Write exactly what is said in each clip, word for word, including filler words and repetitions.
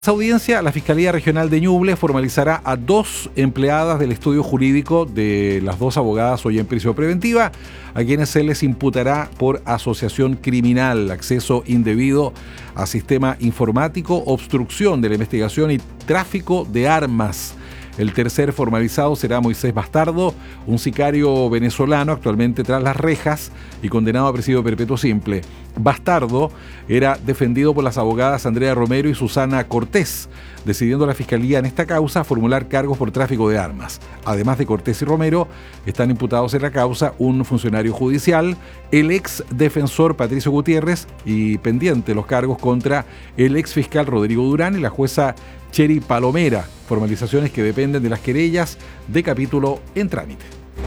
esta audiencia, la Fiscalía Regional de Ñuble formalizará a dos empleadas del estudio jurídico de las dos abogadas hoy en prisión preventiva, a quienes se les imputará por asociación criminal, acceso indebido a sistema informático, obstrucción de la investigación y tráfico de armas. El tercer formalizado será Moisés Bastardo, un sicario venezolano actualmente tras las rejas y condenado a presidio perpetuo simple. Bastardo era defendido por las abogadas Andrea Romero y Susana Cortés, decidiendo la Fiscalía en esta causa formular cargos por tráfico de armas. Además de Cortés y Romero, están imputados en la causa un funcionario judicial, el ex defensor Patricio Gutiérrez y pendiente los cargos contra el ex fiscal Rodrigo Durán y la jueza Cheri Palomera, formalizaciones que dependen de las querellas de capítulo en trámite.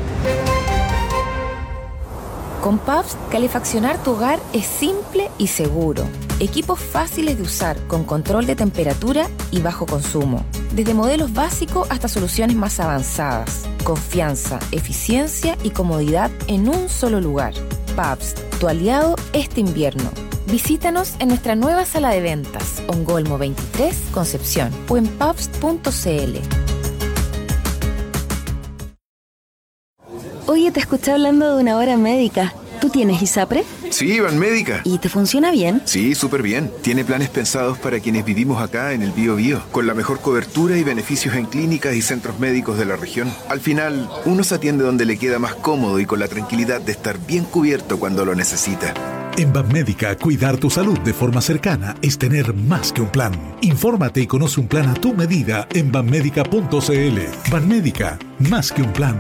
Con Pabst, calefaccionar tu hogar es simple y seguro. Equipos fáciles de usar, con control de temperatura y bajo consumo. Desde modelos básicos hasta soluciones más avanzadas. Confianza, eficiencia y comodidad en un solo lugar. Pabst, tu aliado este invierno. Visítanos en nuestra nueva sala de ventas, Ongolmo veintitrés, Concepción, o en pabst punto cl. Oye, te escuché hablando de una hora médica. ¿Tú tienes ISAPRE? Sí, Banmédica. ¿Y te funciona bien? Sí, súper bien. Tiene planes pensados para quienes vivimos acá en el Bío Bío, con la mejor cobertura y beneficios en clínicas y centros médicos de la región. Al final, uno se atiende donde le queda más cómodo y con la tranquilidad de estar bien cubierto cuando lo necesita. En Banmédica, cuidar tu salud de forma cercana es tener más que un plan. Infórmate y conoce un plan a tu medida en banmédica punto cl. Banmédica, más que un plan.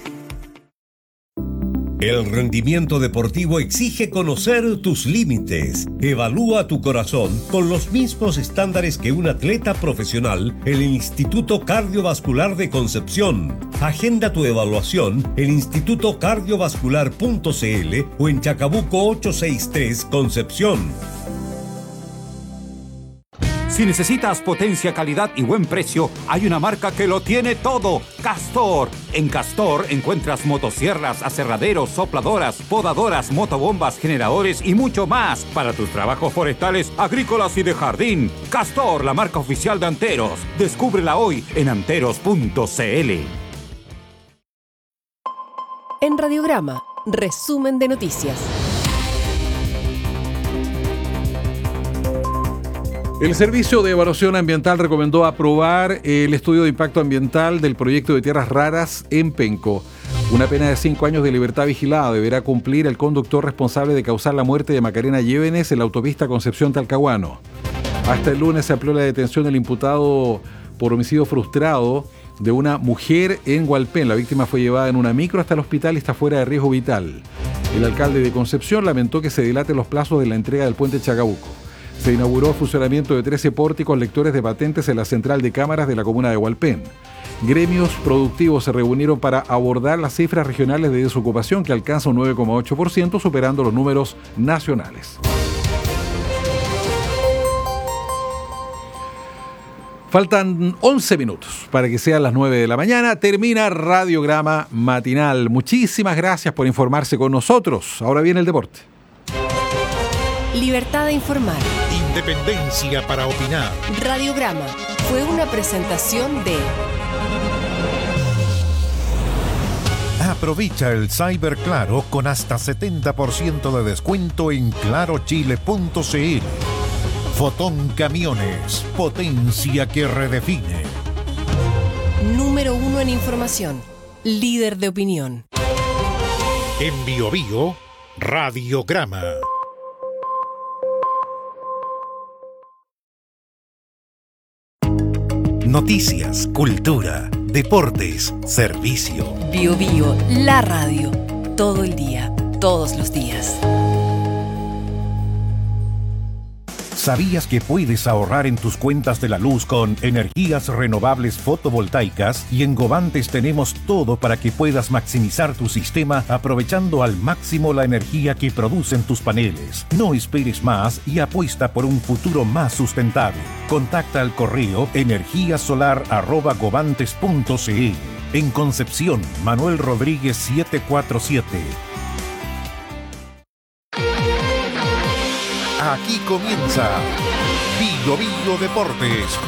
El rendimiento deportivo exige conocer tus límites. Evalúa tu corazón con los mismos estándares que un atleta profesional en el Instituto Cardiovascular de Concepción. Agenda tu evaluación en instituto cardiovascular punto cl o en Chacabuco ochocientos sesenta y tres, Concepción. Si necesitas potencia, calidad y buen precio, hay una marca que lo tiene todo. Castor. En Castor encuentras motosierras, aserraderos, sopladoras, podadoras, motobombas, generadores y mucho más para tus trabajos forestales, agrícolas y de jardín. Castor, la marca oficial de Anteros. Descúbrela hoy en anteros punto cl. En Radiograma, resumen de noticias. El Servicio de Evaluación Ambiental recomendó aprobar el estudio de impacto ambiental del proyecto de tierras raras en Penco. Una pena de cinco años de libertad vigilada deberá cumplir el conductor responsable de causar la muerte de Macarena Llévenes en la autopista Concepción-Talcahuano. Hasta el lunes se amplió la detención del imputado por homicidio frustrado de una mujer en Hualpén. La víctima fue llevada en una micro hasta el hospital y está fuera de riesgo vital. El alcalde de Concepción lamentó que se dilaten los plazos de la entrega del puente Chacabuco. Se inauguró el funcionamiento de trece pórticos lectores de patentes en la central de cámaras de la comuna de Hualpén. Gremios productivos se reunieron para abordar las cifras regionales de desocupación que alcanza un nueve coma ocho por ciento, superando los números nacionales. Faltan once minutos para que sean las nueve de la mañana. Termina Radiograma Matinal. Muchísimas gracias por informarse con nosotros. Ahora viene el deporte. Libertad de informar. Independencia para opinar. Radiograma fue una presentación de... Aprovecha el Cyber Claro con hasta setenta por ciento de descuento en claro chile punto cl. Fotón Camiones, potencia que redefine. Número uno en información, líder de opinión. En Bío Bío, Radiograma. Noticias, cultura, deportes, servicio. Bío Bío, la radio. Todo el día, todos los días. ¿Sabías que puedes ahorrar en tus cuentas de la luz con energías renovables fotovoltaicas? Y en Govantes tenemos todo para que puedas maximizar tu sistema aprovechando al máximo la energía que producen tus paneles. No esperes más y apuesta por un futuro más sustentable. Contacta al correo energíasolar arroba govantes punto cl. En Concepción, Manuel Rodríguez setecientos cuarenta y siete. Aquí comienza Bio Bio Deportes,